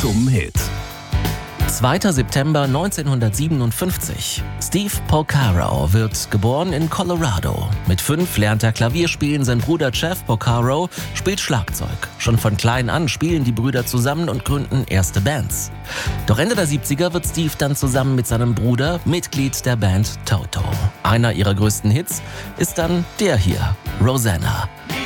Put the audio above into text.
zum Hit. 2. September 1957. Steve Porcaro wird geboren in Colorado. Mit 5 lernt er Klavierspielen, sein Bruder Jeff Porcaro spielt Schlagzeug. Schon von klein an spielen die Brüder zusammen und gründen erste Bands. Doch Ende der 70er wird Steve dann zusammen mit seinem Bruder Mitglied der Band Toto. Einer ihrer größten Hits ist dann der hier, Rosanna.